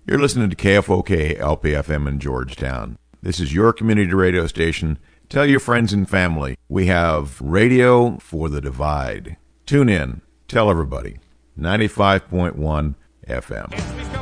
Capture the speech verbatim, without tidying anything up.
You're listening to K F O K L P F M in Georgetown. This is your community radio station. Tell your friends and family. We have radio for the divide. Tune in. Tell everybody. ninety-five point one F M.